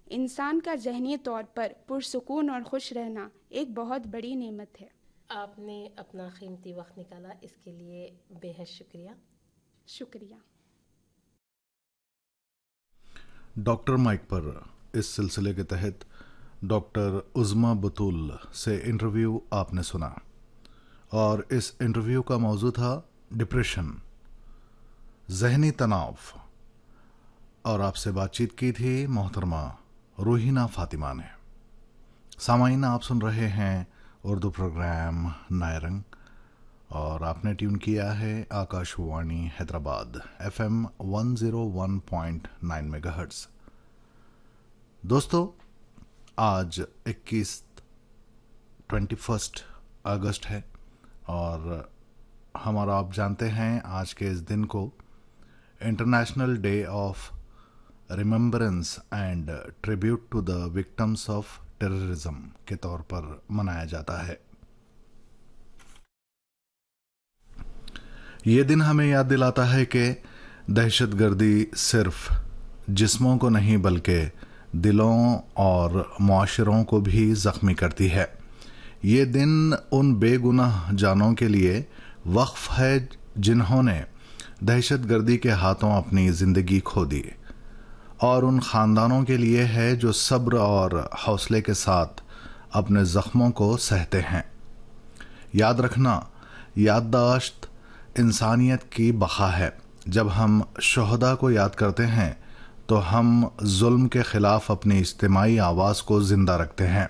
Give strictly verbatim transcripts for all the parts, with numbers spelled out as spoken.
इंसान का ज़हनी तौर पर पुरसुकून और खुश रहना एक बहुत बड़ी नेमत है। आपने अपना कीमती वक्त निकाला, इसके लिए बेहद शुक्रिया। शुक्रिया। डॉक्टर माइक पर इस सिलसिले के तहत डॉक्टर उज़्मा बतूल से इंटरव्यू आपने सुना और इस इंटरव्यू का मौजू था डिप्रेशन, ज़हनी तनाव, और आपसे बातचीत की थी मोहतरमा रूहीना फातिमा ने। सामाईन, आप सुन रहे हैं उर्दू प्रोग्राम नए रंग और आपने ट्यून किया है Akashvani Hyderabad FM one zero one point nine megahertz. दोस्तों, आज इक्कीस ट्वेंटी फर्स्ट अगस्त है और हमारा, आप जानते हैं, आज के इस दिन को international day of remembrance and tribute to the victims of terrorism के तौर पर मनाया जाता है। ये दिन हमें याद दिलाता है कि दहशतगर्दी सिर्फ जिस्मों को नहीं बल्कि दिलों और मुआशरों को भी ज़ख्मी करती है। ये दिन उन बेगुनाह जानों के लिए वक्फ है जिन्होंने दहशतगर्दी के हाथों अपनी ज़िंदगी खो दी, और उन ख़ानदानों के लिए है जो सब्र और हौसले के साथ अपने ज़ख्मों को सहते हैं। याद रखना, याददाश्त इंसानियत की बक़ा है। जब हम शुहदा को याद करते हैं तो हम जुल्म के ख़िलाफ़ अपनी इज्तिमाई आवाज़ को ज़िंदा रखते हैं।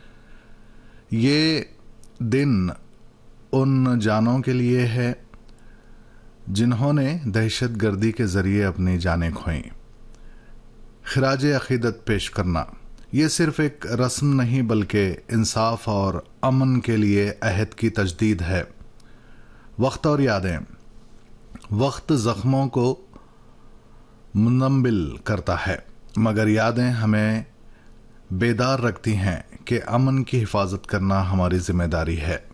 ये दिन उन जानों के लिए है जिन्होंने दहशतगर्दी के ज़रिए अपनी जानें खोईं। खिराज अक़ीदत पेश करना ये सिर्फ़ एक रस्म नहीं बल्कि इंसाफ और अमन के लिए अहद की तजदीद है। वक्त और यादें, वक्त ज़ख्मों को मुनम्बिल करता है, मगर यादें हमें बेदार रखती हैं कि अमन की हिफाजत करना हमारी ज़िम्मेदारी है।